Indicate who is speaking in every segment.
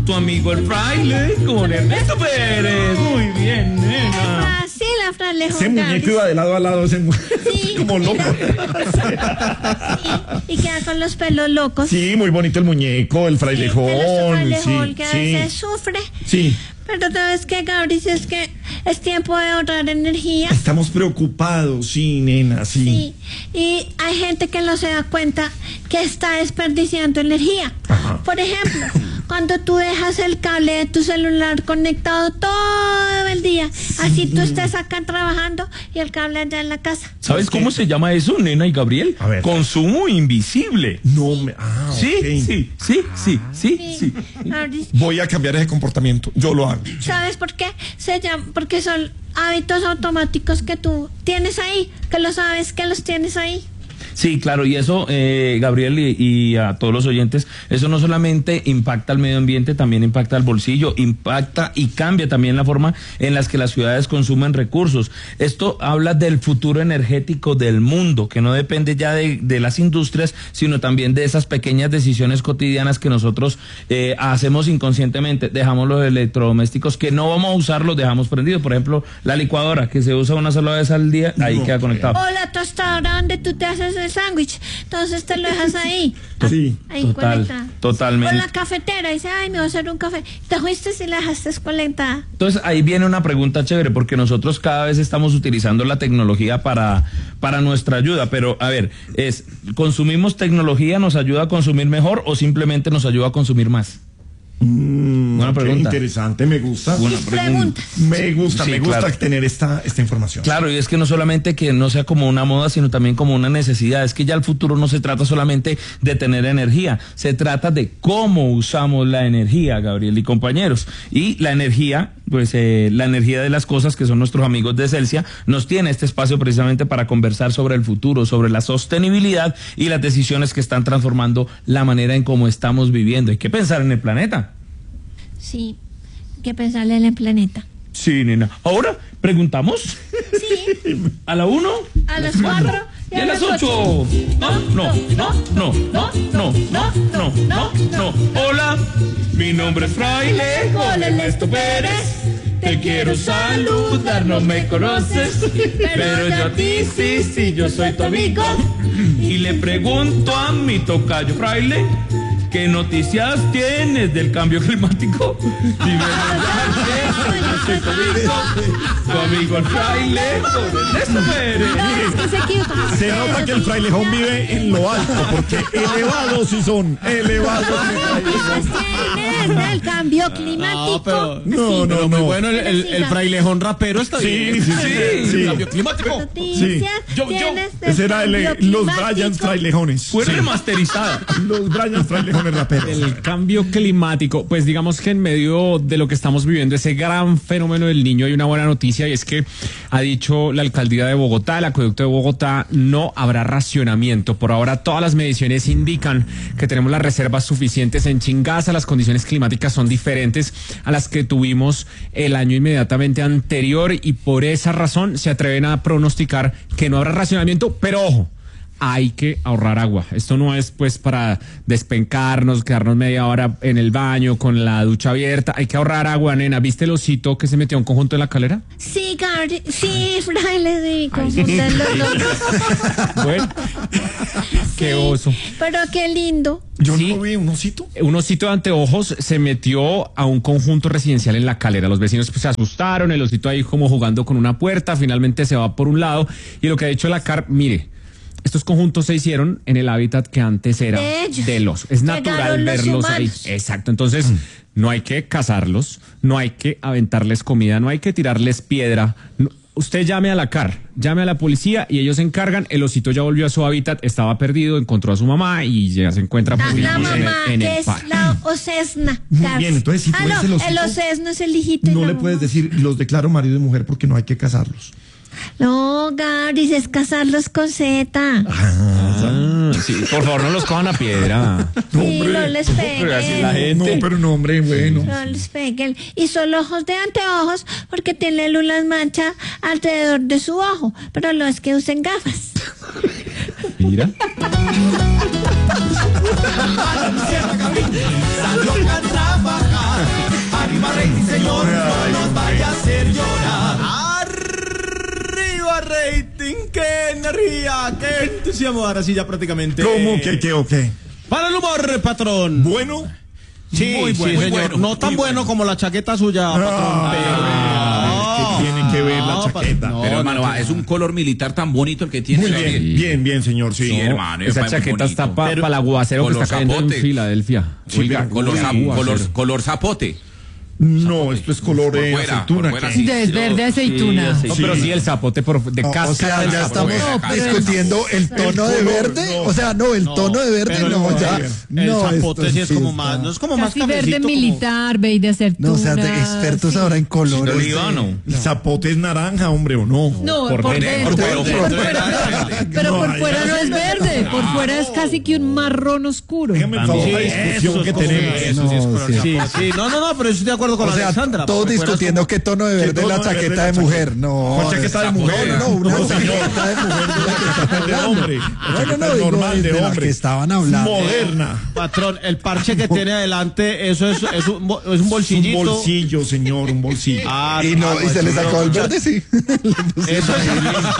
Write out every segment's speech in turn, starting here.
Speaker 1: tu amigo el fraile con Ernesto Pérez. Muy bien, nena.
Speaker 2: Sí, la frailejón.
Speaker 3: Ese muñeco iba de lado a lado,
Speaker 2: sí,
Speaker 3: como loco.
Speaker 2: Sí, y queda con los pelos locos.
Speaker 3: Sí, muy bonito el muñeco, el frailejón.
Speaker 2: Sí, que a veces sufre.
Speaker 3: Sí.
Speaker 2: Pero sabes que, Gabriel, es que es tiempo de ahorrar energía.
Speaker 3: Estamos preocupados, sí, nena, sí.
Speaker 2: Sí, y hay gente que no se da cuenta que está desperdiciando energía.
Speaker 3: Ajá.
Speaker 2: Por ejemplo, cuando tú dejas el cable de tu celular conectado todo el día, así tú estés acá trabajando y el cable allá en la casa.
Speaker 1: ¿Sabes cómo se llama eso, nena y Gabriel?
Speaker 3: A ver.
Speaker 1: Consumo invisible.
Speaker 3: No me... Ah,
Speaker 1: Sí,
Speaker 3: ok.
Speaker 1: sí.
Speaker 2: Gabriel,
Speaker 3: Voy a cambiar ese comportamiento, yo lo hago.
Speaker 2: ¿sabes por qué? Porque son hábitos automáticos que tú tienes ahí, que lo sabes que los tienes ahí.
Speaker 1: Sí, claro, y eso, Gabriel, y a todos los oyentes, eso no solamente impacta al medio ambiente, también impacta al bolsillo, impacta y cambia también la forma en las que las ciudades consumen recursos. Esto habla del futuro energético del mundo, que no depende ya de las industrias, sino también de esas pequeñas decisiones cotidianas que nosotros hacemos inconscientemente. Dejamos los electrodomésticos que no vamos a usar, los dejamos prendidos. Por ejemplo, la licuadora, que se usa una sola vez al día, ahí queda conectado.
Speaker 2: O la tostadora donde tú te haces el sándwich, entonces te lo dejas ahí.
Speaker 3: Sí.
Speaker 2: Ahí conectada.
Speaker 1: Totalmente.
Speaker 2: O la cafetera, dice, ay, me voy a hacer un café. Te fuiste y la dejaste conectada.
Speaker 1: Entonces ahí viene una pregunta chévere, porque nosotros cada vez estamos utilizando la tecnología para nuestra ayuda, pero a ver, ¿consumimos tecnología, nos ayuda a consumir mejor o simplemente nos ayuda a consumir más? Buena pregunta.
Speaker 3: Interesante, me gusta.
Speaker 1: Buena pregunta.
Speaker 3: Me gusta
Speaker 1: claro.
Speaker 3: tener esta información.
Speaker 1: Claro, y es que no solamente que no sea como una moda, sino también como una necesidad. Es que ya el futuro no se trata solamente de tener energía, se trata de cómo usamos la energía, Gabriel y compañeros. Y la energía, pues la energía de las cosas, que son nuestros amigos de Celsia, nos tiene este espacio precisamente para conversar sobre el futuro, sobre la sostenibilidad y las decisiones que están transformando la manera en cómo estamos viviendo. Hay que pensar en el planeta.
Speaker 2: Sí, hay que pensarle en el planeta.
Speaker 1: Sí, nena. Ahora, ¿preguntamos?
Speaker 2: Sí.
Speaker 1: ¿A la 1?
Speaker 2: A las 4
Speaker 1: y a las 8. No. Hola, mi nombre es Fraile
Speaker 2: Con Ernesto Pérez.
Speaker 1: Te quiero saludar, no me conoces, pero yo a ti sí, yo soy tu amigo. Y le pregunto a mi tocayo Fraile, ¿qué noticias tienes del cambio climático? Dime, yo soy tu amigo el Fraile con Ernesto Pérez.
Speaker 3: Se nota que el frailejón vive en lo alto, porque elevados sí son, elevados.
Speaker 2: El cambio climático.
Speaker 3: No,
Speaker 4: muy bueno el frailejón rapero está bien.
Speaker 3: Sí.
Speaker 4: El cambio climático.
Speaker 2: Noticias tienes del
Speaker 3: Ese era
Speaker 2: cambio
Speaker 3: los
Speaker 2: climático.
Speaker 3: Bryans frailejones.
Speaker 1: Fue remasterizada.
Speaker 3: Los Bryans frailejones raperos.
Speaker 4: El cambio climático, pues digamos que en medio de lo que estamos viviendo, ese gran fenómeno del Niño, hay una buena noticia, y es que ha dicho la alcaldía de Bogotá, el acueducto de Bogotá, no habrá racionamiento. Por ahora todas las mediciones indican que tenemos las reservas suficientes en Chingaza. Las condiciones climáticas son diferentes a las que tuvimos el año inmediatamente anterior, y por esa razón se atreven a pronosticar que no habrá racionamiento, pero ojo, hay que ahorrar agua. Esto no es pues para despencarnos, quedarnos media hora en el baño con la ducha abierta. Hay que ahorrar agua, nena. ¿Viste el osito que se metió a un conjunto de la calera?
Speaker 2: Sí, Gabriel. Sí, Fraile, sí, confunden los dos.
Speaker 4: Bueno, qué oso.
Speaker 2: Pero qué lindo.
Speaker 3: Yo
Speaker 4: Sí.
Speaker 3: no vi un osito.
Speaker 4: Un osito de anteojos se metió a un conjunto residencial en la calera. Los vecinos pues se asustaron, el osito ahí como jugando con una puerta, finalmente se va por un lado, y lo que ha dicho la CAR, mire, estos conjuntos se hicieron en el hábitat que antes era de los. Es natural
Speaker 2: Llegaron los
Speaker 4: verlos ahí.
Speaker 2: humanos.
Speaker 4: Exacto. Entonces, no hay que cazarlos, no hay que aventarles comida, no hay que tirarles piedra. No, usted llame a la CAR, llame a la policía y ellos se encargan. El osito ya volvió a su hábitat, estaba perdido, encontró a su mamá y ya se encuentra
Speaker 2: La mamá,
Speaker 4: en
Speaker 2: que
Speaker 4: el
Speaker 2: es
Speaker 4: parque.
Speaker 2: la osesna.
Speaker 3: Muy bien, entonces si tú ves el osito,
Speaker 2: el osesno es el hijito. y
Speaker 3: no
Speaker 2: la
Speaker 3: le
Speaker 2: mamá.
Speaker 3: puedes decir, los declaro marido y mujer porque no hay que casarlos.
Speaker 2: No, Gabriel, es casarlos con Z.
Speaker 4: Ah, sí, por favor, no los cojan a piedra.
Speaker 2: Sí, no les
Speaker 4: Pero así la
Speaker 2: peguen.
Speaker 4: gente.
Speaker 3: No, pero no, hombre, bueno.
Speaker 2: No les peguen. Y son ojos de anteojos porque tienen unas manchas alrededor de su ojo. Pero no es que usen gafas.
Speaker 4: Mira.
Speaker 5: Salió a trabajar alegría! ¡Qué entusiasmo! Ahora sí, ya prácticamente.
Speaker 3: ¿Cómo que o qué?
Speaker 5: Para el humor, patrón.
Speaker 3: Bueno.
Speaker 5: Sí,
Speaker 3: Muy bueno,
Speaker 5: señor.
Speaker 3: bueno,
Speaker 5: No tan
Speaker 3: muy
Speaker 5: bueno como la chaqueta suya, patrón.
Speaker 3: ¿Qué tiene que ver la chaqueta?
Speaker 5: no,
Speaker 6: Pero hermano, es un color militar tan bonito el que tiene.
Speaker 3: Muy bien, señor, sí.
Speaker 6: Sí, hermano.
Speaker 4: Esa chaqueta está para el aguacero que
Speaker 6: color
Speaker 4: está cayendo
Speaker 6: zapote.
Speaker 4: en Filadelfia.
Speaker 3: Sí,
Speaker 4: Oiga,
Speaker 6: Color zapote.
Speaker 3: No, esto es color
Speaker 6: Por fuera,
Speaker 3: aceituna.
Speaker 6: por fuera,
Speaker 3: ¿qué?
Speaker 6: sí.
Speaker 7: Es verde aceituna.
Speaker 4: No, pero sí el zapote de
Speaker 8: No,
Speaker 4: cáscara.
Speaker 8: o sea,
Speaker 4: del
Speaker 8: ya
Speaker 4: zapote.
Speaker 8: estamos
Speaker 7: pero
Speaker 8: discutiendo el tono de
Speaker 3: color,
Speaker 8: verde.
Speaker 3: no.
Speaker 8: O sea, no, el tono de verde
Speaker 5: pero
Speaker 8: no, ya.
Speaker 5: El
Speaker 8: No,
Speaker 5: zapote
Speaker 8: esto
Speaker 5: sí es como
Speaker 8: está-
Speaker 5: más, no es como más
Speaker 7: Casi
Speaker 5: cafecito.
Speaker 7: verde
Speaker 5: como-
Speaker 7: militar, beige aceituna.
Speaker 8: No, o sea, de expertos ahora en colores.
Speaker 1: Olivano.
Speaker 3: El zapote es naranja, hombre, ¿o no?
Speaker 7: No,
Speaker 4: Por
Speaker 7: por
Speaker 4: dentro,
Speaker 7: dentro.
Speaker 6: pero
Speaker 7: Por
Speaker 6: por
Speaker 7: fuera-
Speaker 6: fuera.
Speaker 7: Pero por
Speaker 3: No,
Speaker 7: fuera
Speaker 3: ya
Speaker 7: no es
Speaker 3: sé.
Speaker 7: verde. Por fuera es casi que un marrón oscuro.
Speaker 3: Déjame el favor
Speaker 5: Sí,
Speaker 3: la discusión
Speaker 5: eso
Speaker 3: que
Speaker 5: es como-
Speaker 3: tenemos.
Speaker 5: eso
Speaker 8: sí es color
Speaker 5: Sí, sí, no, pero yo estoy de acuerdo con
Speaker 8: O sea,
Speaker 5: Alexandra.
Speaker 8: todos
Speaker 5: por fuera es
Speaker 8: discutiendo
Speaker 5: como-
Speaker 8: qué tono de verde es la
Speaker 3: tono de verde
Speaker 8: chaqueta
Speaker 3: es
Speaker 8: de
Speaker 3: la
Speaker 8: mujer. No.
Speaker 3: ¿Cuál chaqueta de mujer?
Speaker 8: No, una
Speaker 3: No, señor.
Speaker 8: chaqueta de mujer de la que estaban
Speaker 3: De
Speaker 8: hablando.
Speaker 3: hombre.
Speaker 8: No, digo,
Speaker 3: Normal, de
Speaker 8: de la
Speaker 3: hombre.
Speaker 8: que estaban hablando.
Speaker 3: Moderna.
Speaker 5: Patrón, el parche que tiene adelante, eso es un
Speaker 3: Es un
Speaker 5: bolsillito.
Speaker 3: bolsillo, señor, un bolsillo.
Speaker 5: Ah,
Speaker 8: Y no, y se le sacó el verde, sí.
Speaker 5: Eso es.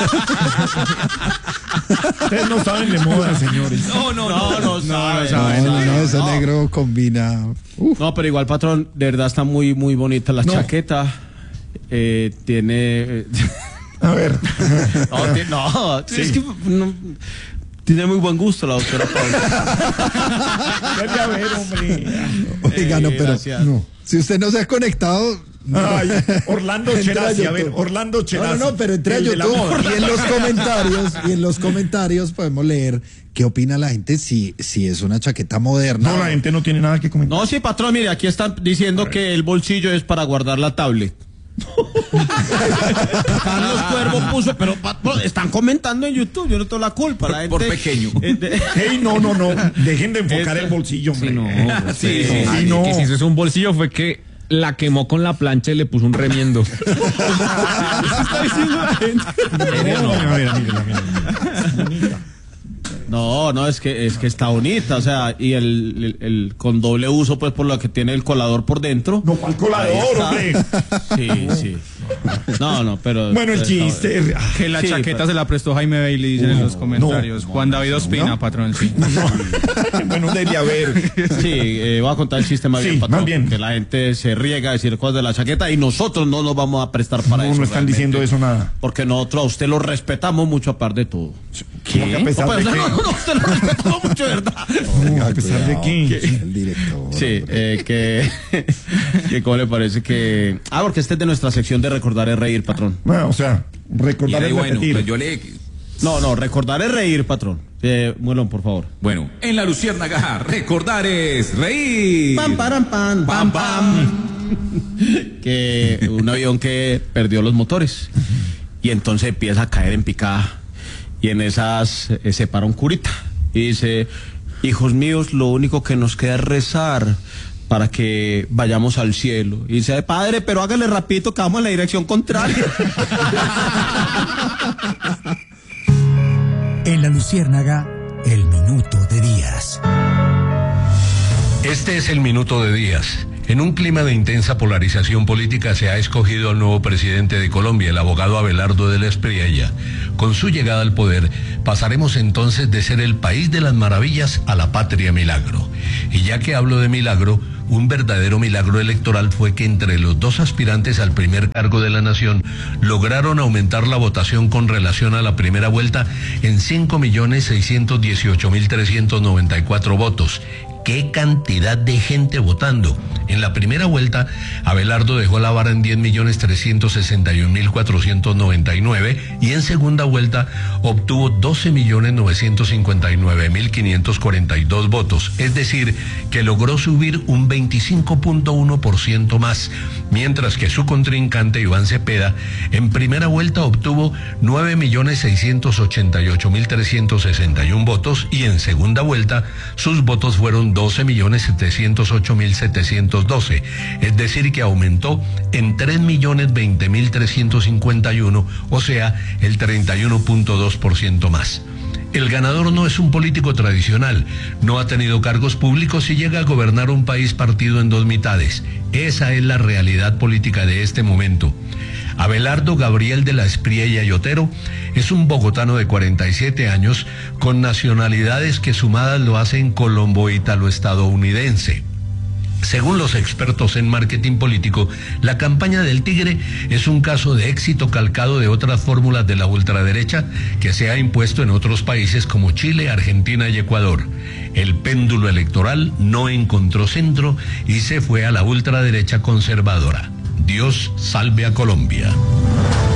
Speaker 3: Ustedes no saben de moda, señores.
Speaker 5: No sabe.
Speaker 8: No, ese negro combina.
Speaker 5: No, pero igual, patrón, de verdad está muy, muy bonita la chaqueta. Tiene.
Speaker 3: A ver.
Speaker 5: Es que no, tiene muy buen gusto la doctora Paula.
Speaker 3: Vuelve a ver, hombre.
Speaker 8: Oiga, no, pero
Speaker 5: gracias.
Speaker 8: no. Si usted no se ha conectado. no.
Speaker 3: Ay, Orlando
Speaker 8: Entra
Speaker 3: Cherasi, a ver,
Speaker 8: YouTube.
Speaker 3: Orlando Cherasi.
Speaker 8: No, pero entre a
Speaker 3: el de la
Speaker 8: YouTube
Speaker 3: moda.
Speaker 8: y en los comentarios podemos leer qué opina la gente si es una chaqueta moderna.
Speaker 3: No, la gente no tiene nada que comentar.
Speaker 5: No, sí, patrón, mire, aquí están diciendo que el bolsillo es para guardar la tablet. Carlos Cuervo puso, pero patrón, están comentando en YouTube, yo no tengo la culpa. La gente,
Speaker 6: Por pequeño.
Speaker 3: Hey, no. Dejen de enfocar el bolsillo, hombre.
Speaker 6: Sí,
Speaker 3: Sí, no.
Speaker 4: Que si eso es un bolsillo fue que la quemó con la plancha y le puso un remiendo. Eso está diciendo la gente.
Speaker 3: No, a ver, mírela.
Speaker 5: No, es que está bonita, o sea, y el con doble uso, pues por lo que tiene el colador por dentro.
Speaker 3: No, ¿cuál colador,
Speaker 5: Ahí está.
Speaker 3: hombre?
Speaker 5: Sí. No, pero.
Speaker 3: Bueno, el chiste.
Speaker 9: Que la
Speaker 5: Sí,
Speaker 9: chaqueta
Speaker 5: pero-
Speaker 9: se la prestó Jaime Bailey, dicen en los comentarios. Juan David Ospina, patrón. Sí.
Speaker 3: Bueno, debe haber.
Speaker 5: Sí, voy a contar el chiste más
Speaker 3: Sí,
Speaker 5: bien, patrón.
Speaker 3: más bien.
Speaker 5: Que la gente se riega a decir cosas de la chaqueta y nosotros no nos vamos a prestar para
Speaker 3: No,
Speaker 5: eso.
Speaker 3: no están
Speaker 5: realmente.
Speaker 3: diciendo eso nada.
Speaker 5: Porque nosotros a usted lo respetamos mucho a par de todo.
Speaker 3: ¿Qué? A pesar de
Speaker 5: No,
Speaker 3: que.
Speaker 5: usted lo respetamos mucho, de ¿verdad?
Speaker 3: A pesar de que.
Speaker 8: El director.
Speaker 5: Sí, que ¿cómo le parece que...? Porque este es de nuestra sección de recordar es reír, patrón.
Speaker 3: Bueno, o sea, recordar
Speaker 6: Y
Speaker 3: es
Speaker 6: bueno,
Speaker 3: repetir.
Speaker 6: pues yo le.
Speaker 5: No, recordar es reír, patrón. Bueno, por favor.
Speaker 6: Bueno, en la Luciérnaga, recordar es reír.
Speaker 5: Pam, param, pam, pam, pam. Que un avión que perdió los motores y entonces empieza a caer en picada y en esas se para un curita y dice: hijos míos, lo único que nos queda es rezar para que vayamos al cielo. Y dice: padre, pero hágale rapidito que vamos en la dirección contraria.
Speaker 10: En la Luciérnaga, el minuto de Díaz.
Speaker 11: Este es el minuto de Díaz. En un clima de intensa polarización política se ha escogido al nuevo presidente de Colombia, el abogado Abelardo de la Espriella. Con su llegada al poder, pasaremos entonces de ser el país de las maravillas a la patria milagro. Y ya que hablo de milagro, un verdadero milagro electoral fue que entre los dos aspirantes al primer cargo de la nación lograron aumentar la votación con relación a la primera vuelta en 5.618.394 votos. ¡Qué cantidad de gente votando! En la primera vuelta, Abelardo dejó la vara en 10.361.499 y en segunda vuelta obtuvo 12.959.542 votos, es decir, que logró subir un 25.1% más, mientras que su contrincante Iván Cepeda en primera vuelta obtuvo 9.688.361 votos y en segunda vuelta sus votos fueron 12.708.712, es decir que aumentó en 3.020.351, o sea, el 31.2% más. El ganador no es un político tradicional, no ha tenido cargos públicos y llega a gobernar un país partido en dos mitades. Esa es la realidad política de este momento. Abelardo Gabriel de la Espriella y Otero es un bogotano de 47 años con nacionalidades que sumadas lo hacen colombo-italo-estadounidense. Según los expertos en marketing político, la campaña del Tigre es un caso de éxito calcado de otras fórmulas de la ultraderecha que se ha impuesto en otros países como Chile, Argentina y Ecuador. El péndulo electoral no encontró centro y se fue a la ultraderecha conservadora. Dios salve a Colombia.